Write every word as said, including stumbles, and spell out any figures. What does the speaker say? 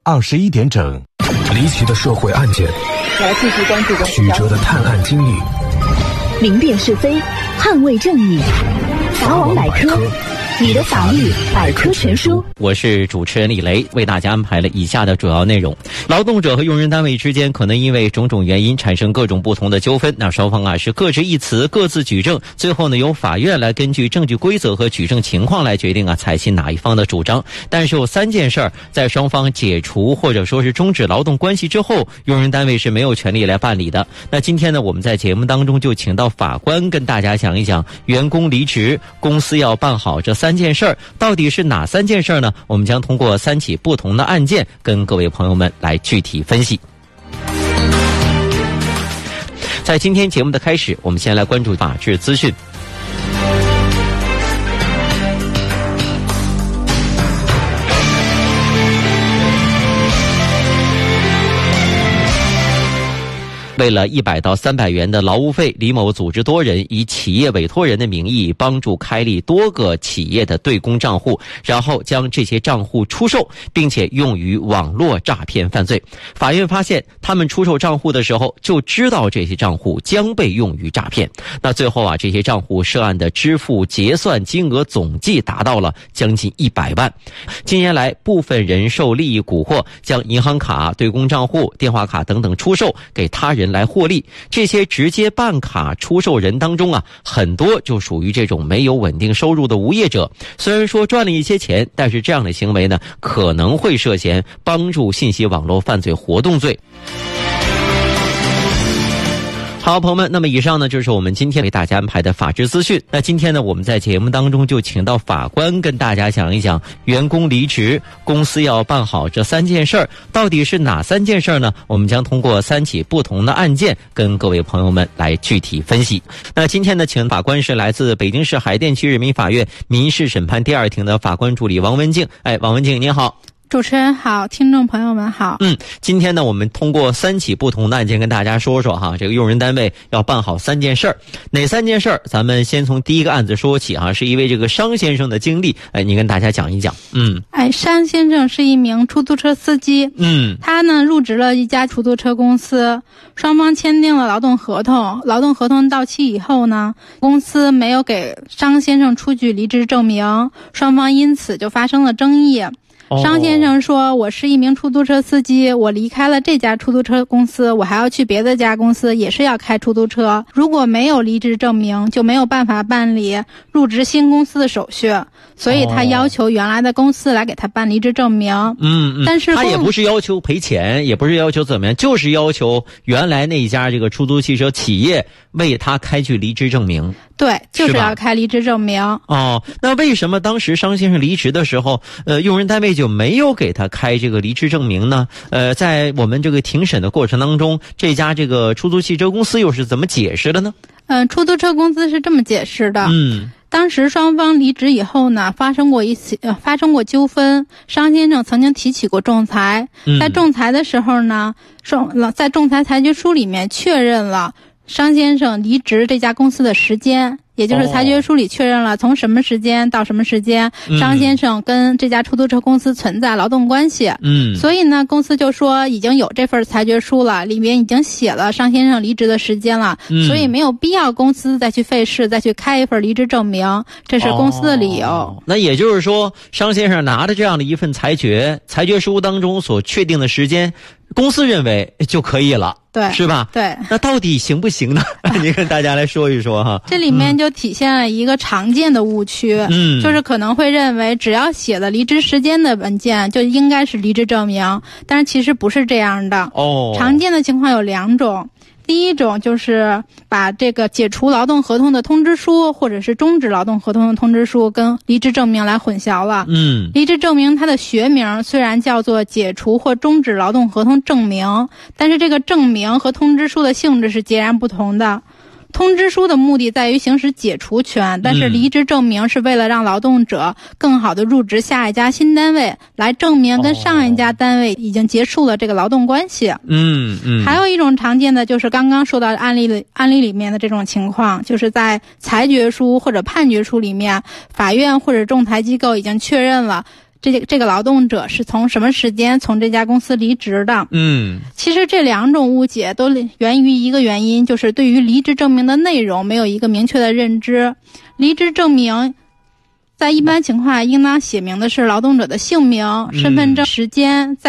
二十一点整，离奇的社会案件， 来继续关注的曲折的探案经历， 明辨是非，捍卫正义。法网百科，你的法律百科全书。 我是主持人李雷，为大家安排了以下的主要内容。劳动者和用人单位之间可能因为种种原因产生各种不同的纠纷，那双方啊是各执一词，各自举证，最后呢由法院来根据证据规则和举证情况来决定啊采信哪一方的主张。但是有三件事儿，在双方解除或者说是终止劳动关系之后，用人单位是没有权利来办理的。那今天呢，我们在节目当中就请到法官跟大家讲一讲，员工离职，公司要办好这三件事儿，到底是哪三件事儿呢？我们将通过三起不同的案件跟各位朋友们来具体分析。在今天节目的开始，我们先来关注法治资讯。为了一百到三百元的劳务费，李某组织多人以企业委托人的名义帮助开立多个企业的对公账户，然后将这些账户出售，并且用于网络诈骗犯罪。法院发现他们出售账户的时候就知道这些账户将被用于诈骗。那最后啊，这些账户涉案的支付结算金额总计达到了将近一百万。近年来，部分人受利益蛊惑，将银行卡、对公账户、电话卡等等出售给他人来获利。这些直接办卡出售人当中啊，很多就属于这种没有稳定收入的无业者。虽然说赚了一些钱，但是这样的行为呢，可能会涉嫌帮助信息网络犯罪活动罪。好，朋友们，那么以上呢就是我们今天为大家安排的法治资讯。那今天呢，我们在节目当中就请到法官跟大家讲一讲，员工离职，公司要办好这三件事儿，到底是哪三件事儿呢？我们将通过三起不同的案件跟各位朋友们来具体分析。那今天呢，请法官是来自北京市海淀区人民法院民事审判第二庭的法官助理王文静。哎，王文静您好。 主持人好，听众朋友们好。 嗯，今天呢，我们通过三起不同的案件跟大家说说哈，这个用人单位要办好三件事儿。哪三件事儿？咱们先从第一个案子说起哈，是一位这个商先生的经历，哎，你跟大家讲一讲。嗯， 哎，商先生是一名出租车司机， 嗯， 他呢入职了一家出租车公司，双方签订了劳动合同。劳动合同到期以后呢，公司没有给商先生出具离职证明，双方因此就发生了争议。商先生说，我是一名出租车司机，我离开了这家出租车公司，我还要去别的家公司，也是要开出租车，如果没有离职证明，就没有办法办理入职新公司的手续，所以他要求原来的公司来给他办离职证明。 嗯嗯， 但是他也不是要求赔钱，也不是要求怎么样，就是要求原来那一家这个出租汽车企业为他开具离职证明。 对，就是要开离职证明。 哦，那为什么当时商先生离职的时候，呃，用人单位就没有给他开这个离职证明呢？呃，在我们这个庭审的过程当中，这家这个出租汽车公司又是怎么解释的呢？ 嗯、呃，出租车公司是这么解释的。 嗯。 当时双方离职以后呢，发生过一起呃发生过纠纷，商先生曾经提起过仲裁。在仲裁的时候呢，双在仲裁裁决书里面确认了商先生离职这家公司的时间，也就是裁决书里确认了从什么时间到什么时间， 嗯、 商先生跟这家出租车公司存在劳动关系。 嗯， 所以呢，公司就说已经有这份裁决书了，里面已经写了商先生离职的时间了， 嗯、 所以没有必要公司再去费事再去开一份离职证明，这是公司的理由。 哦、那也就是说，商先生拿着这样的一份裁决，裁决书当中所确定的时间，公司认为就可以了。 对， 是吧？ 对， 那到底行不行呢？你跟大家来说一说哈。 这里面就体现了一个常见的误区， 嗯， 就是可能会认为只要写了离职时间的文件就应该是离职证明，但是其实不是这样的。 哦， 常见的情况有两种。第一种就是把这个解除劳动合同的通知书或者是终止劳动合同的通知书跟离职证明来混淆了。 嗯， 离职证明它的学名虽然叫做解除或终止劳动合同证明，但是这个证明和通知书的性质是截然不同的。通知书的目的在于行使解除权，但是离职证明是为了让劳动者更好的入职下一家新单位，来证明跟上一家单位已经结束了这个劳动关系。 嗯嗯。 还有一种常见的就是刚刚说到的案例里案例里面的这种情况，就是在裁决书或者判决书里面，法院或者仲裁机构已经确认了这这个劳动者是从什么时间从这家公司离职的。 嗯， 其实这两种误解都源于一个原因，就是对于离职证明的内容没有一个明确的认知。离职证明在一般情况下应当写明的是劳动者的姓名、身份证、时间、在